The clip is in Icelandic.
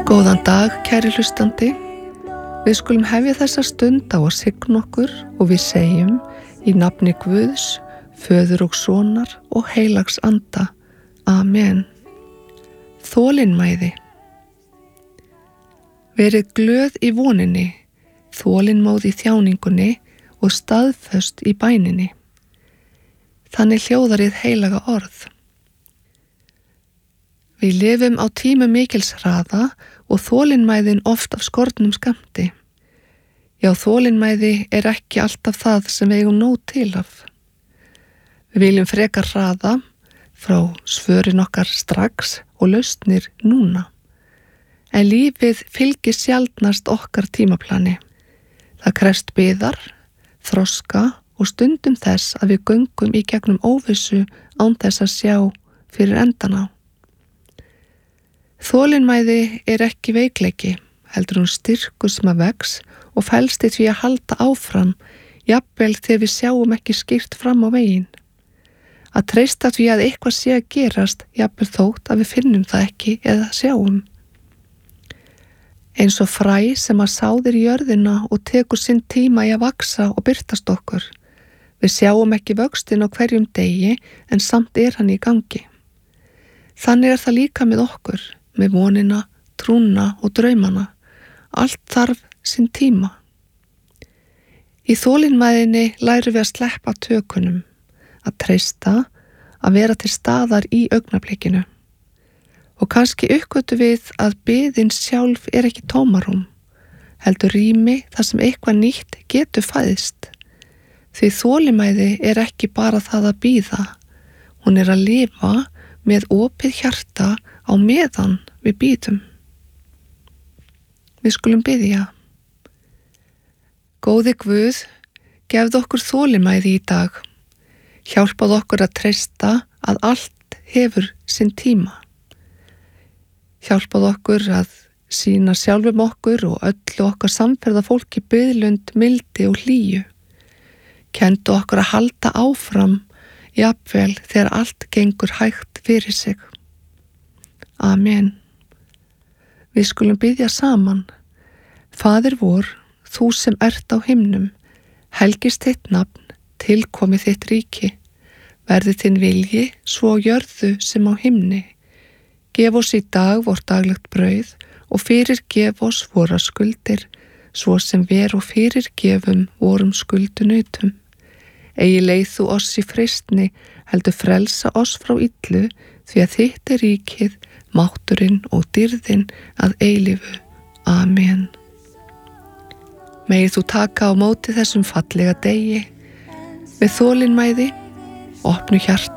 Góðan dag, kæri hlustandi. Við skulum hefja þessa stund á að signa okkur og við segjum í nafni Guðs, Föður og Sonar og heilags anda. Amen. Þolinmæði. Verið glöð í voninni, þolinmóð í þjáningunni og staðföst í bæninni. Þannig hljóðar hið heilaga orð. Við lifum á tímum mikils hraða og þolinmæðin oft af skornum skammti. Já, þolinmæði er ekki alltaf það sem við eigum nóg til af. Við viljum frekar hraða frá svörin okkar strax og lausnir núna. En lífið fylgir sjaldnast okkar tímaplani. Það krefst biðar, þroska og stundum þess að við göngum í gegnum óvissu án þess að sjá fyrir endan á. Þolinmæði er ekki veikleiki, heldur hún styrkur sem að vex og felst í því að halda áfram, jafnvel þegar við sjáum ekki skýrt fram á veginn. Að treysta því að eitthvað sé að gerast, jafnvel þótt að við finnum það ekki eða sjáum. Eins og fræ sem að sáðir í jörðina og tekur sinn tíma í að vaksa og birtast okkur. Við sjáum ekki vöxtinn á hverjum degi en samt er hann í gangi. Þannig er það líka með okkur, með vonina, trúna og draumana. Allt þarf sinn tíma. Í þolinmæðinni lærum við að sleppa tökunum, að treysta, að vera til staðar í augnablikinu. Og kannski uppgötum við að biðin sjálf er ekki tómarúm, heldur rými þar sem eitthvað nýtt getur fæðst. Því þolinmæði er ekki bara það að bíða, hún er að lifa með opið hjarta á meðan við bíðum. Við skulum biðja. Góði Guð, gefðu okkur þolinmæði í dag. Hjálpað okkur að treysta að allt hefur sinn tíma. Hjálpað okkur að sýna sjálfum okkur og öllu okkar samferða fólki biðlund, mildi og hlýju. Kenndu okkur að halda áfram, jafnvel þegar allt gengur hægt fyrir sig. Amen. Við skulum biðja saman. Faðir vor, þú sem ert á himnum, helgist þitt nafn, tilkomi þitt ríki. Verði þinn vilji svo á jörðu sem á himni. Gef oss í dag vort daglegt brauð og fyrirgef oss vora skuldir, svo sem ver og fyrirgefum vorum skuldunautum. Eigi leið þú oss í freistni, heldur frelsa oss frá illu, því að þitt er ríkið, mátturinn og dýrðin að eilífu. Amen. Megið þú taka á móti þessum fallega degi, með þolinmæði, opnu hjarta